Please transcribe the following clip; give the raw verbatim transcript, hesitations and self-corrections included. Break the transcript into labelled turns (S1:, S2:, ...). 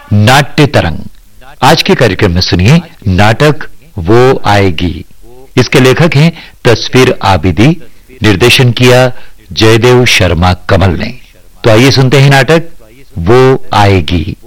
S1: नाट्य तरंग। आज के कार्यक्रम में सुनिए नाटक वो आएगी। इसके लेखक हैं तस्वीर आबिदी, निर्देशन किया जयदेव शर्मा कमल ने। तो आइए सुनते हैं नाटक वो आएगी।